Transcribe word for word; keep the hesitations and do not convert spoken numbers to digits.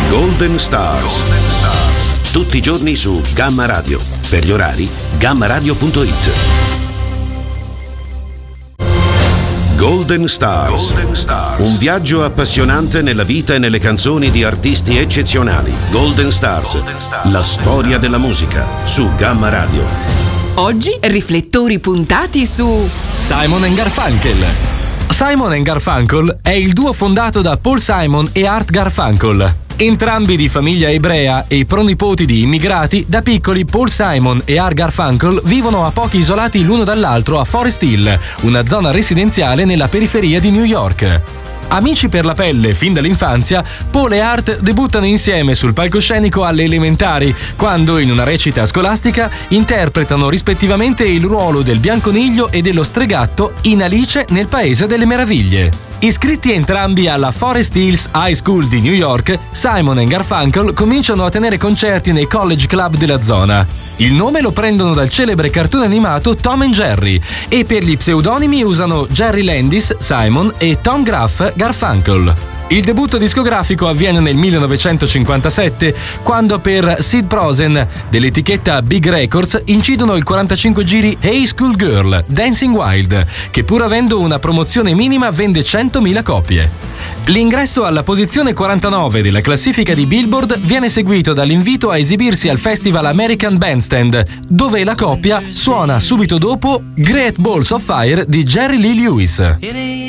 Golden Stars. Tutti i giorni su Gamma Radio. Per gli orari, gamma radio punto it. Golden Stars. Golden Stars. Un viaggio appassionante nella vita e nelle canzoni di artisti eccezionali. Golden Stars. Golden Stars. La storia della musica su Gamma Radio. Oggi riflettori puntati su Simon and Garfunkel. Simon and Garfunkel è il duo fondato da Paul Simon e Art Garfunkel. Entrambi di famiglia ebrea e pronipoti di immigrati, da piccoli Paul Simon e Art Garfunkel vivono a pochi isolati l'uno dall'altro a Forest Hill, una zona residenziale nella periferia di New York. Amici per la pelle fin dall'infanzia, Paul e Art debuttano insieme sul palcoscenico alle elementari, quando in una recita scolastica interpretano rispettivamente il ruolo del bianconiglio e dello stregatto in Alice nel Paese delle Meraviglie. Iscritti entrambi alla Forest Hills High School di New York, Simon and Garfunkel cominciano a tenere concerti nei college club della zona. Il nome lo prendono dal celebre cartone animato Tom and Jerry e per gli pseudonimi usano Jerry Landis, Simon e Tom Gruff Garfunkel. Il debutto discografico avviene nel millenovecentocinquantasette, quando per Sid Prosen dell'etichetta Big Records incidono il quarantacinque giri Hey School Girl, Dancing Wild, che pur avendo una promozione minima vende centomila copie. L'ingresso alla posizione quarantanove della classifica di Billboard viene seguito dall'invito a esibirsi al Festival American Bandstand, dove la coppia suona subito dopo Great Balls of Fire di Jerry Lee Lewis.